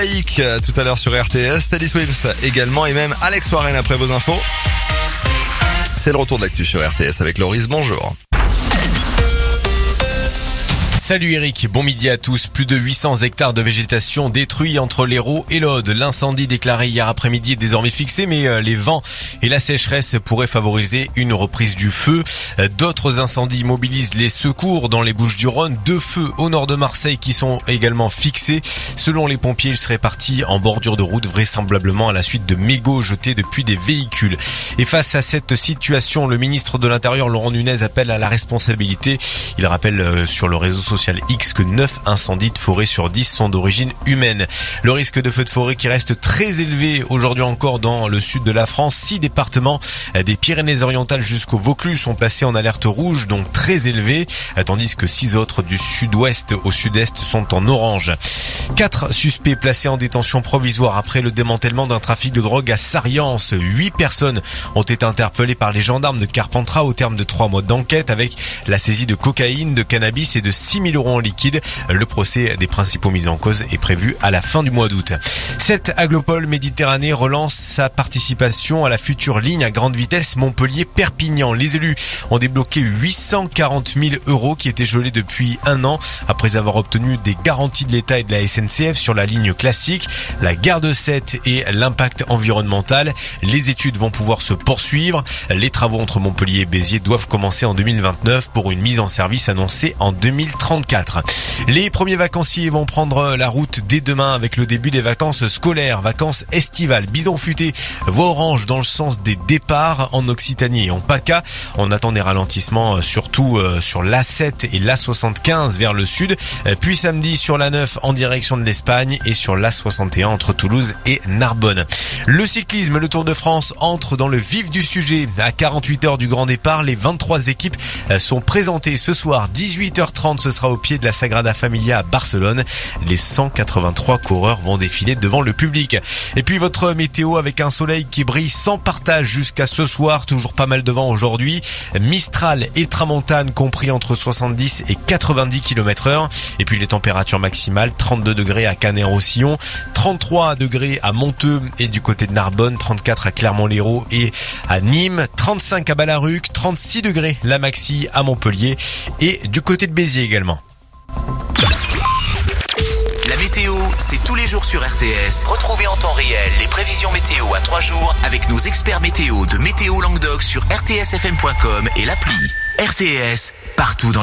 Tout à l'heure sur RTS, Teddy Swims également et même Alex Warren après vos infos. C'est le retour de l'actu sur RTS avec Loris, bonjour. Salut Eric, bon midi à tous. Plus de 800 hectares de végétation détruits entre l'Hérault et l'Aude. L'incendie déclaré hier après-midi est désormais fixé, mais les vents et la sécheresse pourraient favoriser une reprise du feu. D'autres incendies mobilisent les secours dans les Bouches-du-Rhône. 2 feux au nord de Marseille qui sont également fixés. Selon les pompiers, ils seraient partis en bordure de route, vraisemblablement à la suite de mégots jetés depuis des véhicules. Et face à cette situation, le ministre de l'Intérieur, Laurent Nunez, appelle à la responsabilité. Il rappelle sur le réseau social X que 9 incendies de forêt sur 10 sont d'origine humaine. Le risque de feu de forêt qui reste très élevé aujourd'hui encore dans le sud de la France. 6 départements des Pyrénées-Orientales jusqu'au Vaucluse sont placés en alerte rouge, donc très élevé, tandis que 6 autres du sud-ouest au sud-est sont en orange. 4 suspects placés en détention provisoire après le démantèlement d'un trafic de drogue à Sariance. 8 personnes ont été interpellées par les gendarmes de Carpentras au terme de 3 mois d'enquête avec la saisie de cocaïne, de cannabis et de 6 000 € en liquide. Le procès des principaux mis en cause est prévu à la fin du mois d'août. Cette Aglopole Méditerranée relance sa participation à la future ligne à grande vitesse Montpellier-Perpignan. Les élus ont débloqué 840 000 € qui étaient gelés depuis 1 an après avoir obtenu des garanties de l'État et de la SNCF sur la ligne classique, la gare de Sète et l'impact environnemental. Les études vont pouvoir se poursuivre. Les travaux entre Montpellier et Béziers doivent commencer en 2029 pour une mise en service annoncée en 2034. Les premiers vacanciers vont prendre la route dès demain avec le début des vacances scolaires, vacances estivales. Bison futé, voie orange dans le sens des départs en Occitanie et en PACA. On attend des ralentissements surtout sur l'A7 et l'A75 vers le sud. Puis samedi sur l'A9 en direction de l'Espagne et sur l'A61 entre Toulouse et Narbonne. Le cyclisme, le Tour de France entre dans le vif du sujet. À 48 heures du grand départ, les 23 équipes sont présentées ce soir. 18h30, ce sera au pied de la Sagrada Familia à Barcelone. Les 183 coureurs vont défiler devant le public. Et puis votre météo avec un soleil qui brille sans partage jusqu'à ce soir. Toujours pas mal de vent aujourd'hui. Mistral et tramontane compris entre 70 et 90 km/h. Et puis les températures maximales, 32 degrés à Canet-en-Roussillon, 33 degrés à Monteux et du côté de Narbonne, 34 à Clermont-Lérault et à Nîmes, 35 à Ballaruc, 36 degrés la maxi à Montpellier et du côté de Béziers également. La météo, c'est tous les jours sur RTS. Retrouvez en temps réel les prévisions météo à 3 jours avec nos experts météo de Météo Languedoc sur rtsfm.com et l'appli. RTS, partout dans